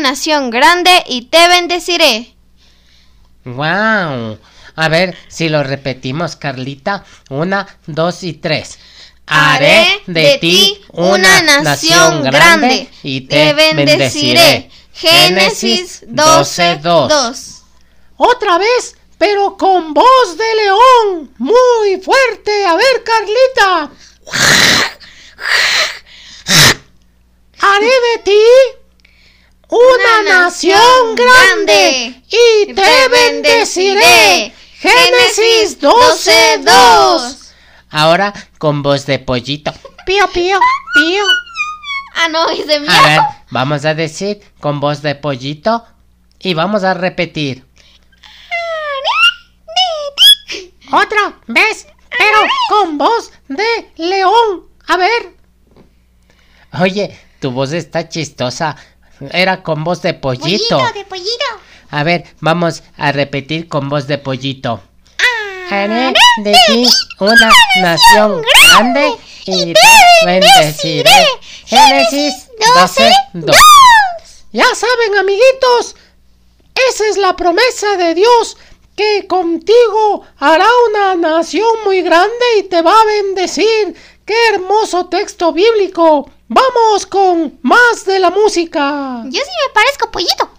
nación grande y te bendeciré. ¡Wow! A ver si lo repetimos, Carlita. 1, 2 y 3. Haré de ti una nación grande y te bendeciré. Génesis 12:2. Otra vez, pero con voz de león, muy fuerte. A ver, Carlita. Haré de ti una nación grande y te bendeciré. Génesis 12:2. Ahora con voz de pollito. Pío, pío, pío. Ah, no, es de miedo. A ver, vamos a decir con voz de pollito y vamos a repetir. Otra vez, pero con voz de león. A ver. Oye, tu voz está chistosa. Era con voz de pollito. Pollito. A ver, vamos a repetir con voz de pollito. Haré de ti una nación grande y te bendeciré. Génesis 12:2. Ya saben, amiguitos, esa es la promesa de Dios, que contigo hará una nación muy grande y te va a bendecir. ¡Qué hermoso texto bíblico! Vamos con más de la música. Yo sí me parezco pollito.